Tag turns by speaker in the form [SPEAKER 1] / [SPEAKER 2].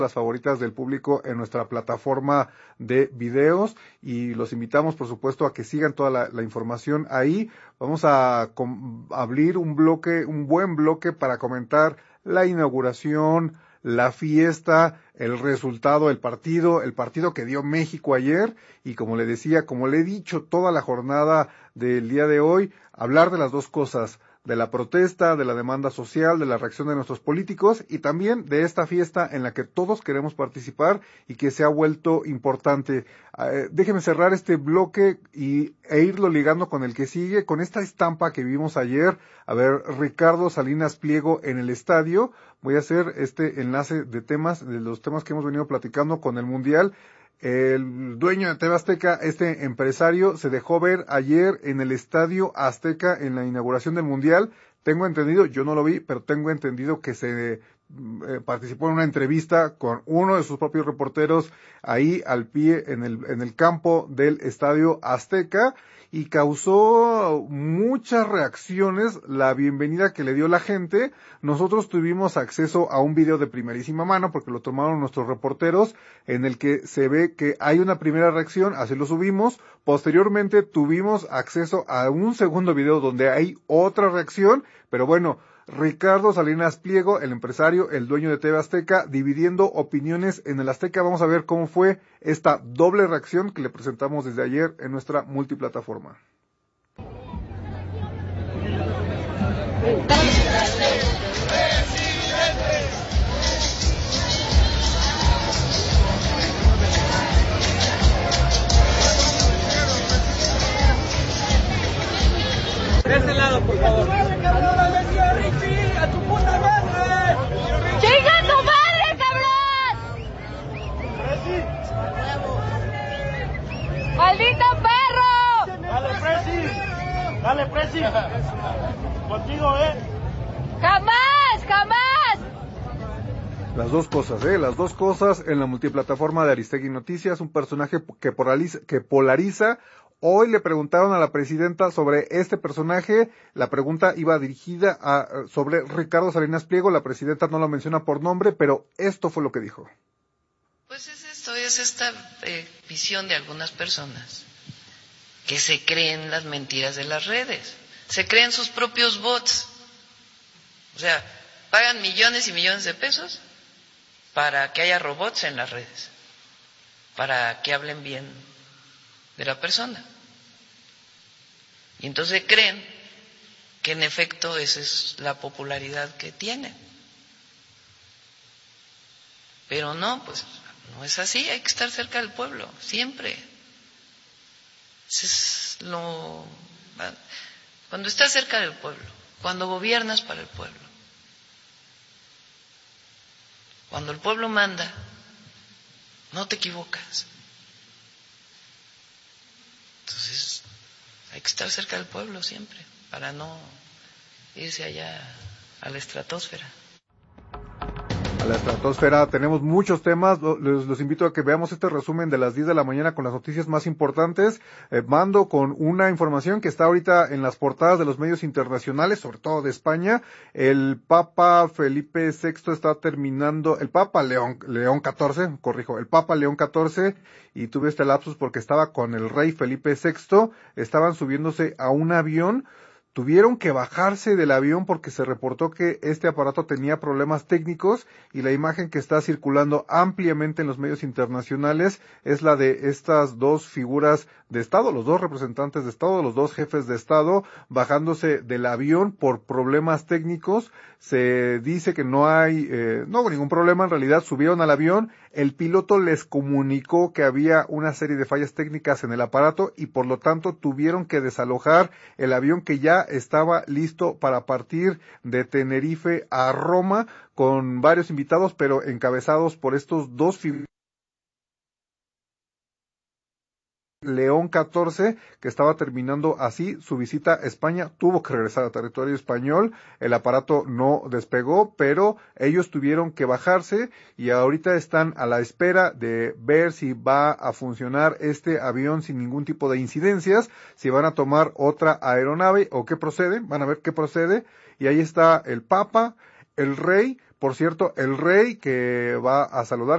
[SPEAKER 1] las favoritas del público en nuestra plataforma de videos y los invitamos por supuesto a que sigan toda la información ahí. Vamos a abrir un buen bloque para comentar la inauguración, la fiesta, el resultado del partido, el partido que dio México ayer y como le decía, como le he dicho toda la jornada del día de hoy, hablar de las dos cosas, de la protesta, de la demanda social, de la reacción de nuestros políticos y también de esta fiesta en la que todos queremos participar y que se ha vuelto importante. Déjeme cerrar este bloque e irlo ligando con el que sigue, con esta estampa que vimos ayer. A ver, Ricardo Salinas Pliego en el estadio. Voy a hacer este enlace de los temas que hemos venido platicando con el Mundial. El dueño de TV Azteca, este empresario, se dejó ver ayer en el Estadio Azteca en la inauguración del Mundial. Tengo entendido, yo no lo vi, pero tengo entendido que se participó en una entrevista con uno de sus propios reporteros ahí al pie en el campo del Estadio Azteca y causó muchas reacciones la bienvenida que le dio la gente. Nosotros tuvimos acceso a un video de primerísima mano porque lo tomaron nuestros reporteros en el que se ve que hay una primera reacción, así lo subimos. Posteriormente tuvimos acceso a un segundo video donde hay otra reacción, pero bueno, Ricardo Salinas Pliego, el empresario, el dueño de TV Azteca, dividiendo opiniones en el Azteca. Vamos a ver cómo fue esta doble reacción que le presentamos desde ayer en nuestra multiplataforma.
[SPEAKER 2] De este lado, por favor. ¡A tu puta madre!
[SPEAKER 3] ¡Chinga tu madre, cabrón! ¡Maldito perro!
[SPEAKER 2] ¡Dale, Presi! ¡Dale, Presi! Contigo,
[SPEAKER 3] ¡Jamás! ¡Jamás!
[SPEAKER 1] Las dos cosas en la multiplataforma de Aristegui Noticias, un personaje que polariza. Hoy le preguntaron a la presidenta sobre este personaje, la pregunta iba dirigida sobre Ricardo Salinas Pliego, la presidenta no lo menciona por nombre, pero esto fue lo que dijo.
[SPEAKER 4] Pues es esta visión de algunas personas que se creen las mentiras de las redes, se creen sus propios bots, o sea, pagan millones y millones de pesos para que haya robots en las redes, para que hablen bien de la persona. Y entonces creen que en efecto esa es la popularidad que tienen. Pero no, pues no es así, hay que estar cerca del pueblo, siempre. Eso es cuando estás cerca del pueblo, cuando gobiernas para el pueblo, cuando el pueblo manda, no te equivocas. Entonces, hay que estar cerca del pueblo siempre, para no irse allá a la estratosfera.
[SPEAKER 1] A la estratosfera tenemos muchos temas, los invito a que veamos este resumen de las 10 de la mañana con las noticias más importantes. Mando con una información que está ahorita en las portadas de los medios internacionales, sobre todo de España. El Papa Felipe VI está terminando, el Papa León XIV, y tuve este lapsus porque estaba con el rey Felipe VI, estaban subiéndose a un avión. Tuvieron que bajarse del avión porque se reportó que este aparato tenía problemas técnicos y la imagen que está circulando ampliamente en los medios internacionales es la de estas dos figuras de Estado, los dos representantes de Estado, los dos jefes de Estado, bajándose del avión por problemas técnicos. Se dice que no hubo ningún problema, en realidad subieron al avión, el piloto les comunicó que había una serie de fallas técnicas en el aparato y por lo tanto tuvieron que desalojar el avión que ya estaba listo para partir de Tenerife a Roma con varios invitados, pero encabezados por estos dos figuras. León XIV, que estaba terminando así su visita a España, tuvo que regresar a territorio español, el aparato no despegó, pero ellos tuvieron que bajarse y ahorita están a la espera de ver si va a funcionar este avión sin ningún tipo de incidencias, si van a tomar otra aeronave o qué procede, van a ver qué procede, y ahí está el Papa, el Rey, por cierto, el Rey que va a saludar